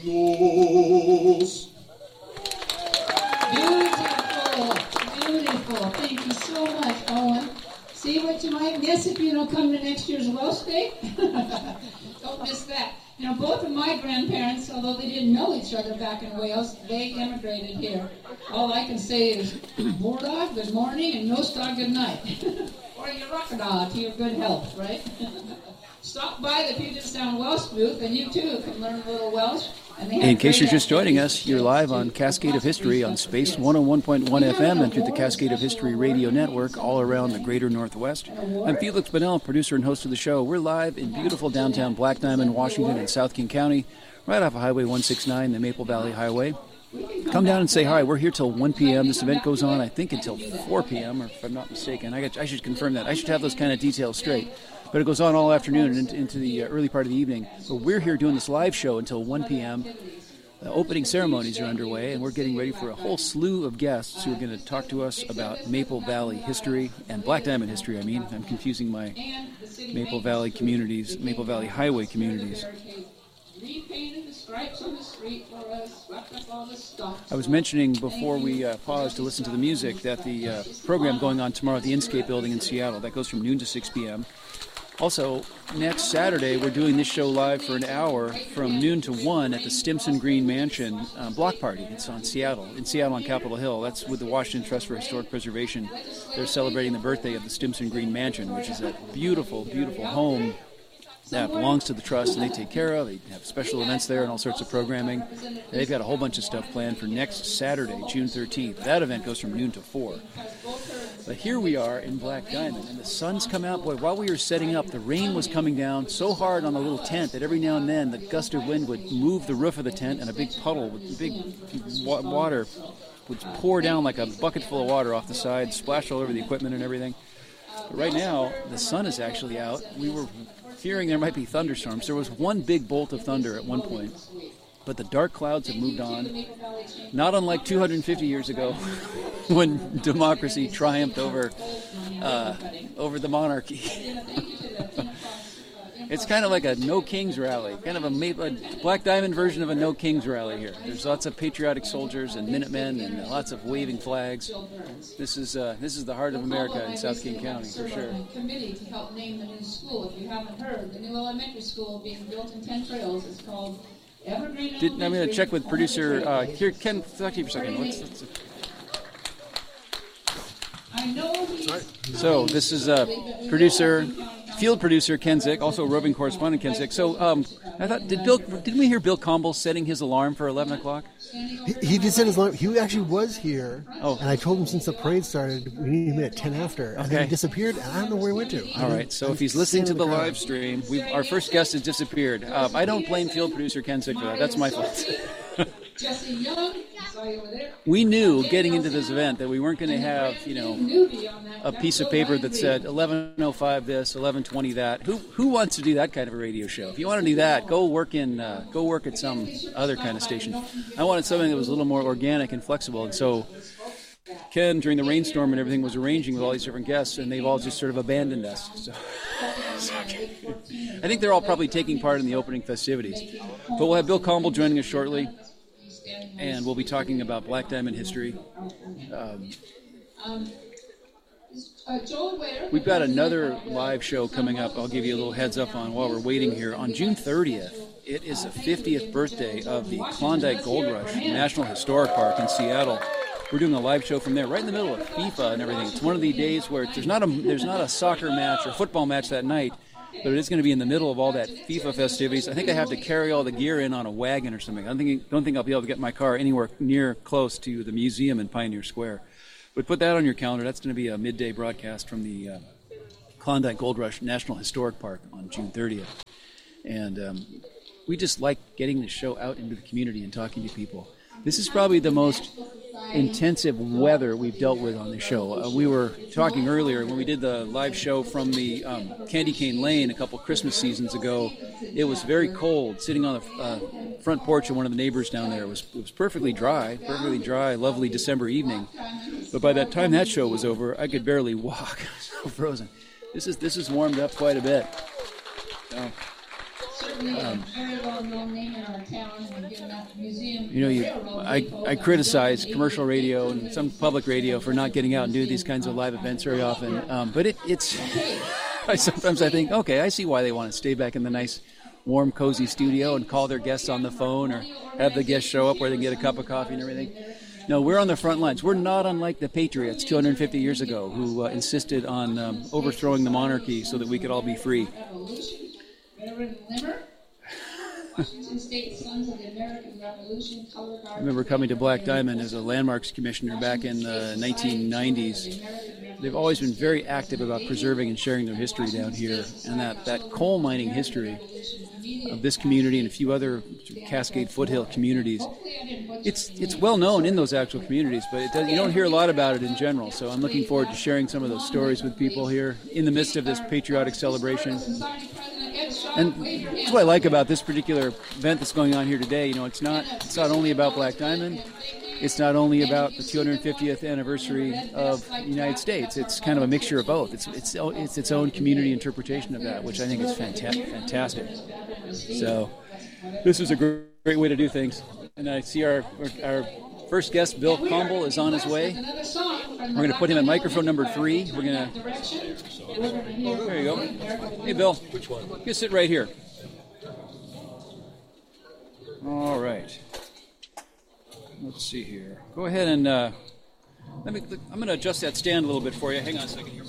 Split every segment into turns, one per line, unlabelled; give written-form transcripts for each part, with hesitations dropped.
Beautiful. Thank you so much, Owen. See what you might miss if you don't come to next year's Welsh Day? Don't miss that. You know, both of my grandparents, although they didn't know each other back in Wales, they immigrated here. All I can say is, Bordog, good morning, and Nostog, good night. Or Yorokada, to your good health, right? Stop by the Puget Sound Welsh booth, and you too can learn a little Welsh.
In case you're just joining us, you're live on Cascade of History on Space 101.1 FM and through the Cascade of History radio network all around the greater Northwest. I'm Felix Bonnell, producer and host of the show. We're live in beautiful downtown Black Diamond, Washington, in South King County, right off of Highway 169, the Maple Valley Highway. Come down and say hi. We're here till 1 p.m. This event goes on, I think, until 4 p.m., or if I'm not mistaken. I should confirm that. I should have those kind of details straight. But it goes on all afternoon and into the early part of the evening. But we're here doing this live show until 1 p.m. The opening ceremonies are underway, and we're getting ready for a whole slew of guests who are going to talk to us about Maple Valley history and Black Diamond history. I'm confusing my Maple Valley communities, Maple Valley Highway communities. I was mentioning before we paused to listen to the music that the program going on tomorrow at the Inscape building in Seattle, that goes from noon to 6 p.m. Also, next Saturday, we're doing this show live for an hour from noon to 1 at the Stimson Green Mansion block party. It's in Seattle on Capitol Hill. That's with the Washington Trust for Historic Preservation. They're celebrating the birthday of the Stimson Green Mansion, which is a beautiful, beautiful home that belongs to the Trust, and they take care of. They have special events there and all sorts of programming. They've got a whole bunch of stuff planned for next Saturday, June 13th. That event goes from noon to 4. But here we are in Black Diamond, and the sun's come out. Boy, while we were setting up, the rain was coming down so hard on the little tent that every now and then the gust of wind would move the roof of the tent, and a big puddle with big water would pour down like a bucket full of water off the side, splash all over the equipment and everything. But right now, the sun is actually out. We were fearing there might be thunderstorms. There was one big bolt of thunder at one point, but the dark clouds have moved on. Not unlike 250 years ago when democracy triumphed over the monarchy. It's kind of like a No Kings rally, kind of a Black Diamond version of a No Kings rally here. There's lots of patriotic soldiers and Minutemen and lots of waving flags. This is the heart of America in South King County, for sure.
Committee to help name the new school. If you haven't heard, the new elementary school being built in 10 Trails is called Evergreen Elementary.
I'm going to check with producer here. Ken, talk to you for a second. So this is field producer Ken Zick, also roving correspondent Ken Zick. So I thought, didn't we hear Bill Comble setting his alarm for 11 o'clock?
He did set his alarm. He actually was here, and I told him since the parade started, we need him at 10 after. And then he disappeared, and I don't know where he went to.
All right, so if he's listening to the live stream, our first guest has disappeared. I don't blame field producer Ken Zick for that. That's my fault. We knew getting into this event that we weren't going to have, a piece of paper that said 11:05 this, 11:20 that. Who wants to do that kind of a radio show? If you want to do that, go work at some other kind of station. I wanted something that was a little more organic and flexible, and so Ken, during the rainstorm and everything, was arranging with all these different guests, and they've all just sort of abandoned us. So I think they're all probably taking part in the opening festivities. But we'll have Bill Comble joining us shortly, and we'll be talking about Black Diamond history. We've got another live show coming up. I'll give you a little heads up on while we're waiting here. On June 30th, it is the 50th birthday of the Klondike Gold Rush National Historic Park in Seattle. We're doing a live show from there, right in the middle of FIFA and everything. It's one of the days where there's not a soccer match or football match that night, but it is going to be in the middle of all that FIFA festivities. I think I have to carry all the gear in on a wagon or something. I don't think I'll be able to get my car anywhere near close to the museum in Pioneer Square. But put that on your calendar. That's going to be a midday broadcast from the Klondike Gold Rush National Historic Park on June 30th. And we just like getting the show out into the community and talking to people. This is probably the most intensive weather we've dealt with on the show. We were talking earlier when we did the live show from the Candy Cane Lane a couple Christmas seasons ago. It was very cold. Sitting on the front porch of one of the neighbors down there, it was perfectly dry, lovely December evening. But by that time that show was over, I could barely walk. I was so frozen. This is warmed up quite a bit.
Certainly a very well-known name in our town.
I criticize commercial radio and some public radio for not getting out and do these kinds of live events very often. But it's sometimes I think, okay, I see why they want to stay back in the nice, warm, cozy studio and call their guests on the phone or have the guests show up where they can get a cup of coffee and everything. No, we're on the front lines. We're not unlike the Patriots 250 years ago who insisted on overthrowing the monarchy so that we could all be free.
Washington State Sons of the American Revolution, Color Guard.
I remember coming to Black Diamond as a landmarks commissioner back in the 1990s. They've always been very active about preserving and sharing their history down here, and that coal mining history of this community and a few other Cascade Foothill communities. It's well known in those actual communities, but you don't hear a lot about it in general. So I'm looking forward to sharing some of those stories with people here in the midst of this patriotic celebration. And that's what I like about this particular event that's going on here today. You know, it's not only about Black Diamond. It's not only about the 250th anniversary of the United States. It's kind of a mixture of both. It's its own community interpretation of that, which I think is fantastic. So this is a great way to do things. And I see our first guest, Bill Comble, is on his way. We're going to put him at microphone number 3. We're going to... There you go. Hey, Bill. Which one? You sit right here. All right. Let's see here. Go ahead and I'm going to adjust that stand a little bit for you. Hang on a second here.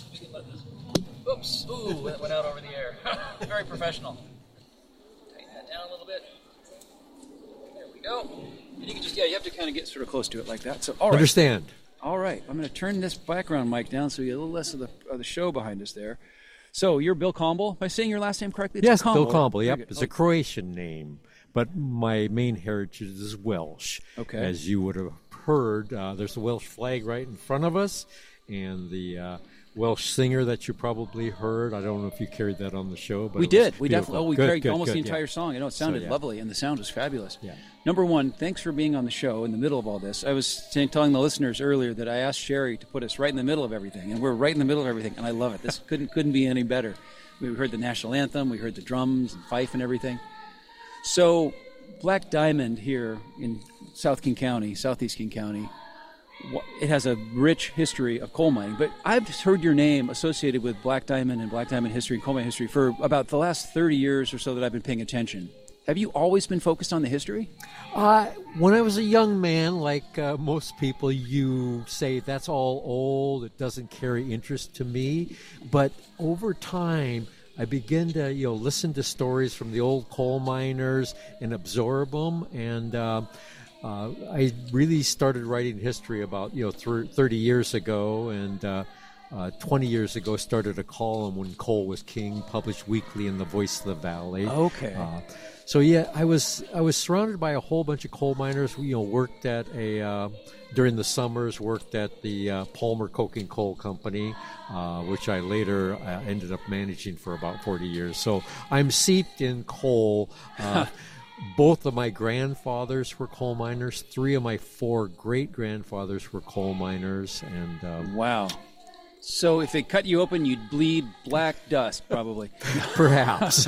Oops. Ooh, that went out over the air. Very professional. Tighten that down a little bit. There we go. And you can just, you have to kind of get sort of close to it like that. So, all right.
Understand.
All right. I'm going to turn this background mic down so you get a little less of the show behind us there. So, you're Bill Comble. Am I saying your last name correctly?
Yes, Bill Comble. Yep. It's a Croatian name, but my main heritage is Welsh.
Okay.
As you would have heard, there's a Welsh flag right in front of us, and the Welsh singer that you probably heard. I don't know if you carried that on the show, but
we did. We definitely. Oh, we carried
good,
almost the entire song. I know it sounded lovely, and the sound was fabulous.
Yeah.
Number one, thanks for being on the show in the middle of all this. I was telling the listeners earlier that I asked Sherry to put us right in the middle of everything, and we're right in the middle of everything, and I love it. This couldn't be any better. We heard the national anthem, we heard the drums and fife and everything. So, Black Diamond here in Southeast King County, it has a rich history of coal mining, but I've heard your name associated with Black Diamond and Black Diamond history and coal mining history for about the last 30 years or so that I've been paying attention. Have you always been focused on the history?
When I was a young man, like most people, you say that's all old, it doesn't carry interest to me. But over time, I began to listen to stories from the old coal miners and absorb them. And I really started writing history about 30 years ago, and 20 years ago started a column when coal was king, published weekly in the Voice of the Valley.
Okay.
So yeah, I was surrounded by a whole bunch of coal miners. We worked at during the summers worked at the Palmer Coking Coal Company, which I later ended up managing for about 40 years. So I'm seeped in coal. Both of my grandfathers were coal miners. 3 of my 4 great-grandfathers were coal miners. And
wow. So if they cut you open, you'd bleed black dust, probably.
Perhaps.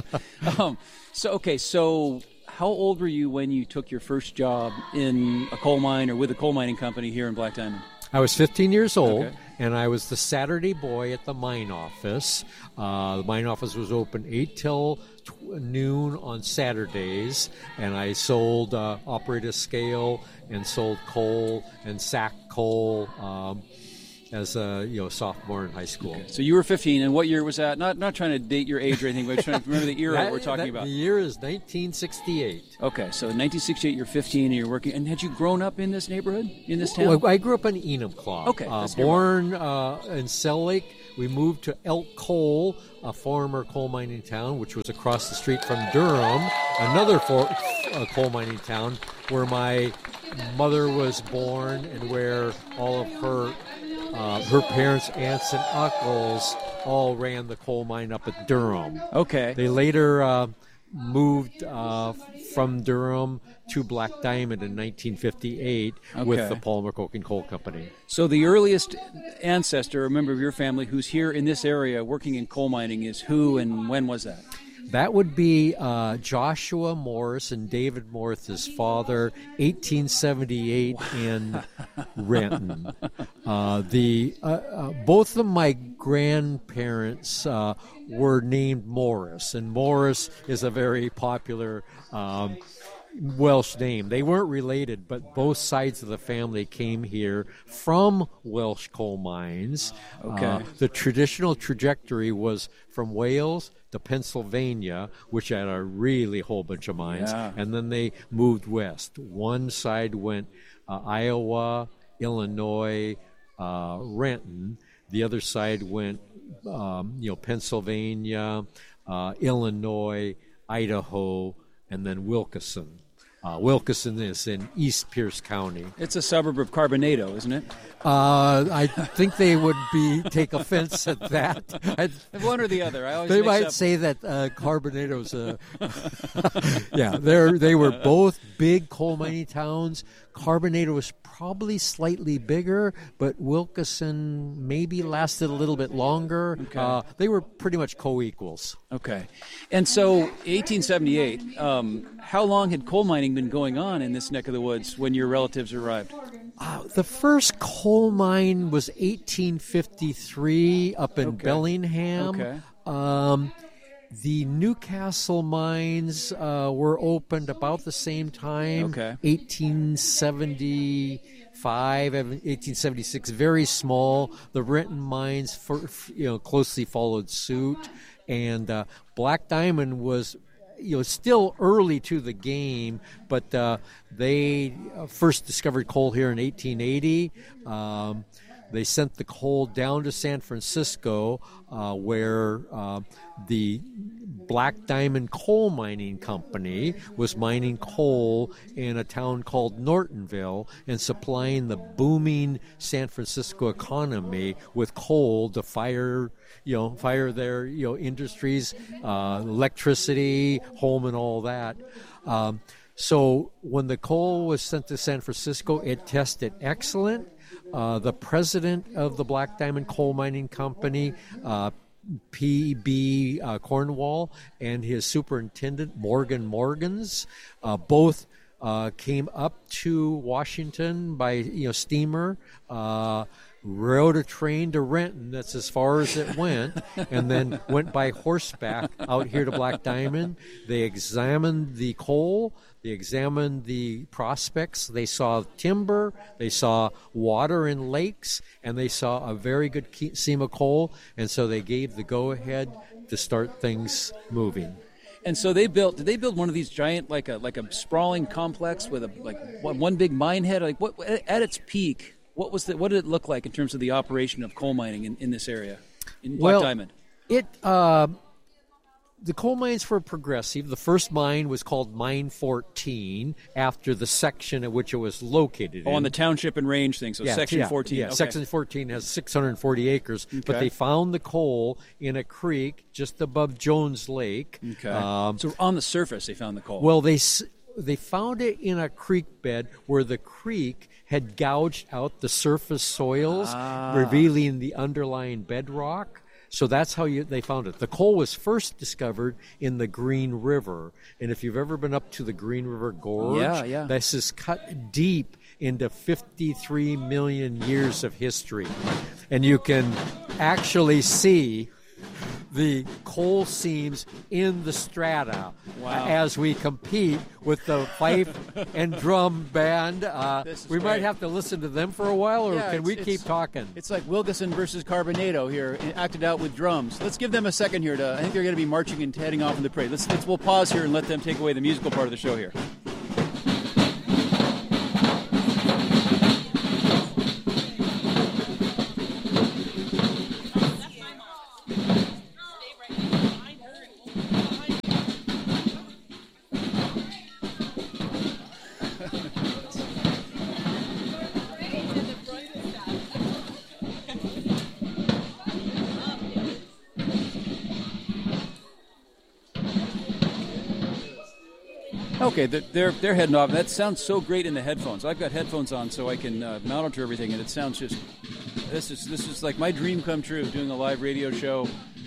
So how old were you when you took your first job in a coal mine or with a coal mining company here in Black Diamond?
I was 15 years old, and I was the Saturday boy at the mine office. The mine office was open 8 till noon on Saturdays, and I sold, operated a scale and sold coal and sacked coal as a sophomore in high school.
Okay. So you were 15, and what year was that? Not trying to date your age or anything, but trying to remember the era we're talking about.
The year is 1968.
Okay, so in 1968 you're 15 and you're working. And had you grown up in this neighborhood, in this town?
Well, I grew up in Enumclaw.
Okay.
Born in Cell Lake. We moved to Elk Coal, a former coal mining town, which was across the street from Durham, another coal mining town where my mother was born and where all of her parents, aunts, and uncles all ran the coal mine up at Durham.
Okay.
They later moved from Durham to Black Diamond in 1958 with the Palmer Coking Coal Company.
So the earliest ancestor or member of your family who's here in this area working in coal mining is who, and when was that?
That would be Joshua Morris and David Morris, his father, 1878 in Renton. Both of my grandparents were named Morris, and Morris is a very popular Welsh name. They weren't related, but both sides of the family came here from Welsh coal mines.
Okay.
The traditional trajectory was from Wales to Pennsylvania, which had a really whole bunch of mines, and then they moved west. One side went Iowa, Illinois, Renton. The other side went, Pennsylvania, Illinois, Idaho, and then Wilkeson. Wilkeson is in East Pierce County.
It's a suburb of Carbonado, isn't it?
I think they would take offense at that.
One or the other.
They might say that Carbonado's they were both big coal mining towns. Carbonado was probably slightly bigger, but Wilkeson maybe lasted a little bit longer.
Okay.
They were pretty much co-equals.
Okay. And so 1878, how long had coal mining been going on in this neck of the woods when your relatives arrived?
The first coal mine was 1853 up in Bellingham.
Okay.
The Newcastle mines were opened about the same time, 1875, 1876, very small. The Renton mines closely followed suit, and Black Diamond was still early to the game, but they first discovered coal here in 1880. They sent the coal down to San Francisco, where the Black Diamond Coal Mining Company was mining coal in a town called Nortonville and supplying the booming San Francisco economy with coal to fire their industries, electricity, home, and all that. So when the coal was sent to San Francisco, it tested excellent. The president of the Black Diamond Coal Mining Company, P.B. Cornwall, and his superintendent, Morgan Morgans, both came up to Washington by steamer, rode a train to Renton. That's as far as it went, and then went by horseback out here to Black Diamond. They examined the coal. They examined the prospects. They saw timber. They saw water in lakes, and they saw a very good seam of coal. And so they gave the go-ahead to start things moving.
And so did they build one of these giant, like a sprawling complex with one big mine head? Like what at its peak? What did it look like in terms of the operation of coal mining in this area, in Black Diamond?
The coal mines were progressive. The first mine was called Mine 14 after the section at which it was located.
On the township and range thing, so Section 14.
Yeah,
okay.
Section 14 has 640 acres, but they found the coal in a creek just above Jones Lake.
Okay. So on the surface they found the coal.
Well, they found it in a creek bed where the creek had gouged out the surface soils, revealing the underlying bedrock. So that's how they found it. The coal was first discovered in the Green River. And if you've ever been up to the Green River Gorge, this is cut deep into 53 million years of history. And you can actually see the coal seams in the strata as we compete with the fife and drum band. We might have to listen to them for a while, or can we keep talking?
It's like Wilkeson versus Carbonado here, acted out with drums. Let's give them a second here. I think they're going to be marching and heading off in the parade. We'll pause here and let them take away the musical part of the show here. Okay, they're heading off. That sounds so great in the headphones. I've got headphones on so I can monitor everything, and it sounds just. This is like my dream come true. Doing a live radio show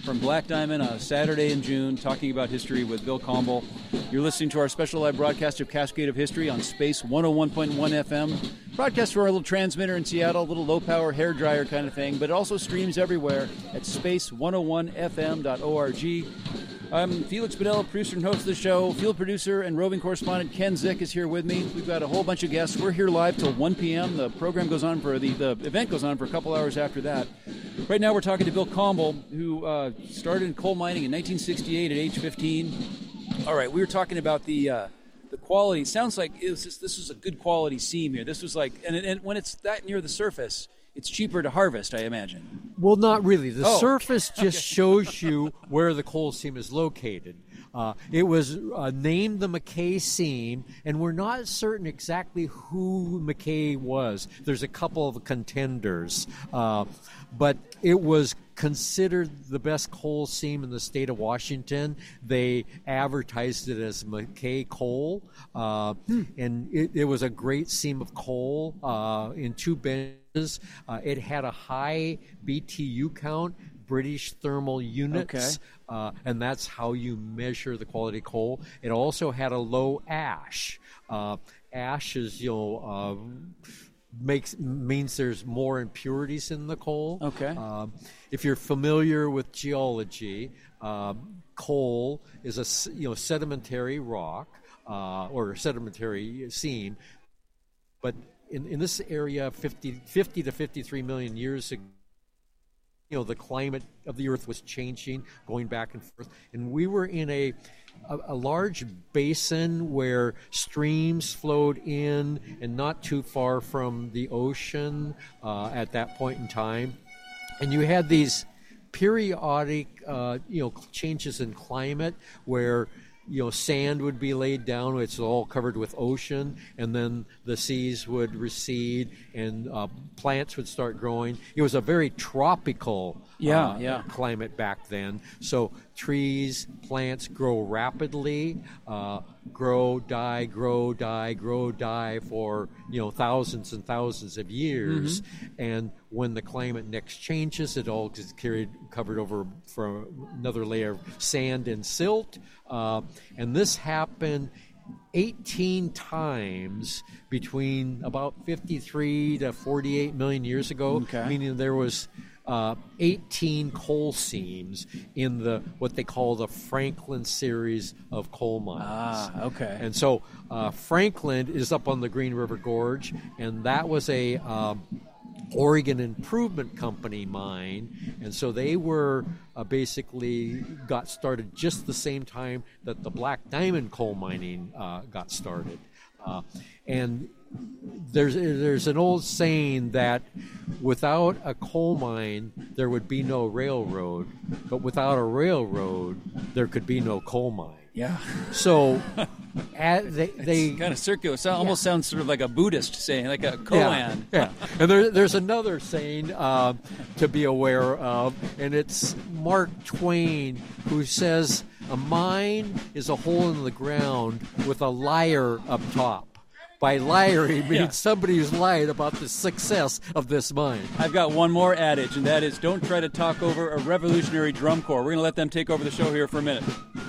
from Black Diamond on a Saturday in June, talking about history with Bill Comble. You're listening to our special live broadcast of Cascade of History on Space 101.1 FM. Broadcast for our little transmitter in Seattle, a little low-power hairdryer kind of thing, but it also streams everywhere at space101fm.org. I'm Felix Bedell, producer and host of the show. Field producer and roving correspondent Ken Zick is here with me. We've got a whole bunch of guests. We're here live till 1 p.m. The program goes on for the event goes on for a couple hours after that. Right now we're talking to Bill Comble, who started in coal mining in 1968 at age 15. All right, we were talking about the quality. It sounds like this was a good quality seam here. This was like, and when it's that near the surface, it's cheaper to harvest, I imagine.
Well, not really. The surface just shows you where the coal seam is located. It was named the McKay seam, and we're not certain exactly who McKay was. There's a couple of contenders, but it was considered the best coal seam in the state of Washington. They advertised it as McKay coal, and it was a great seam of coal in two benches. It had a high BTU count, British thermal units, and that's how you measure the quality of coal. It also had a low ash. Ash is, means there's more impurities in the coal.
Okay.
If you're familiar with geology, coal is a sedimentary rock or sedimentary seam, but in this area 50 to 53 million years ago, the climate of the Earth was changing, going back and forth, and we were in a large basin where streams flowed in and not too far from the ocean at that point in time. And you had these periodic, changes in climate where sand would be laid down, it's all covered with ocean, and then the seas would recede and plants would start growing. It was a very tropical climate back then. So trees, plants grow rapidly, grow, die for thousands and thousands of years. Mm-hmm. And when the climate next changes, it all gets covered over for another layer of sand and silt. And this happened 18 times between about 53 to 48 million years ago, meaning there was 18 coal seams in what they call the Franklin series of coal mines. And so Franklin is up on the Green River Gorge, and that was a Oregon Improvement Company mine, and so they were basically got started just the same time that the Black Diamond coal mining got started. And there's an old saying that without a coal mine there would be no railroad, but without a railroad there could be no coal mine.
Yeah.
So
they kind of circular. It almost sounds sort of like a Buddhist saying, like a koan.
Yeah. And there's another saying to be aware of, and it's Mark Twain, who says, "A mine is a hole in the ground with a liar up top." By liar, he means somebody who's lied about the success of this mine.
I've got one more adage, and that is, don't try to talk over a revolutionary drum corps. We're going to let them take over the show here for a minute.